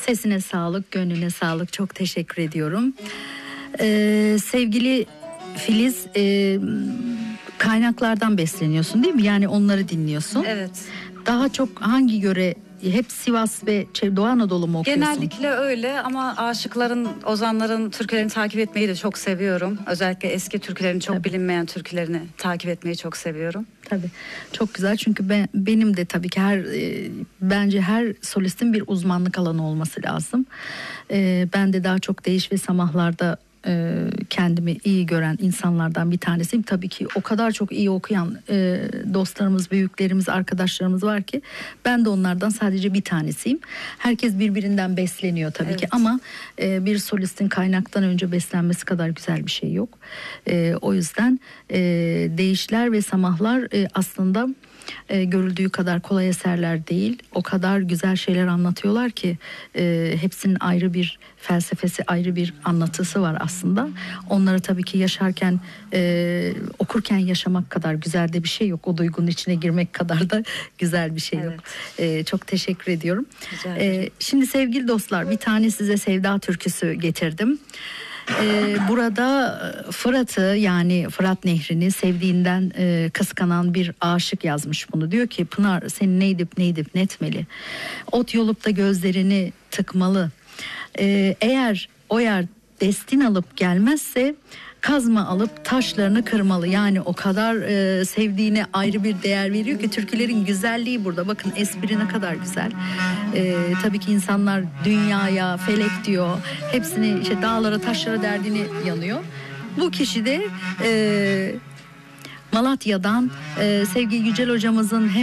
Sesine sağlık, gönlüne sağlık. Çok teşekkür ediyorum. Sevgili Filiz, kaynaklardan besleniyorsun değil mi? Yani onları dinliyorsun. Evet. Daha çok hangi yöre? Hep Sivas ve Doğu Anadolu mu okuyorsun? Genellikle öyle ama aşıkların, ozanların türkülerini takip etmeyi de çok seviyorum. Özellikle eski türkülerin, çok bilinmeyen türkülerini takip etmeyi çok seviyorum. Tabii. Çok güzel, çünkü benim de tabii ki bence her solistin bir uzmanlık alanı olması lazım. Ben de daha çok Değiş ve Samahlar'da kendimi iyi gören insanlardan bir tanesiyim. Tabii ki o kadar çok iyi okuyan dostlarımız, büyüklerimiz, arkadaşlarımız var ki ben de onlardan sadece bir tanesiyim. Herkes birbirinden besleniyor tabii ki, ama bir solistin kaynaktan önce beslenmesi kadar güzel bir şey yok. O yüzden Değişler ve Samahlar aslında görüldüğü kadar kolay eserler değil. O kadar güzel şeyler anlatıyorlar ki hepsinin ayrı bir felsefesi, ayrı bir anlatısı var aslında. Onları tabii ki yaşarken, okurken yaşamak kadar güzel de bir şey yok. O duygunun içine girmek kadar da güzel bir şey yok. Çok teşekkür ediyorum. Şimdi sevgili dostlar, bir tane size Sevda türküsü getirdim. Burada Fırat'ı, yani Fırat Nehri'ni sevdiğinden kıskanan bir aşık yazmış bunu. Diyor ki: Pınar seni neydip netmeli, ot yolupta gözlerini tıkmalı, eğer o yer destin alıp gelmezse kazma alıp taşlarını kırmalı. Yani o kadar sevdiğine ayrı bir değer veriyor ki, türkülerin güzelliği burada. Bakın espri ne kadar güzel. Tabii ki insanlar dünyaya, felek diyor. Hepsini işte dağlara, taşlara derdini yanıyor. Bu kişi de Malatya'dan sevgili Yücel hocamızın hem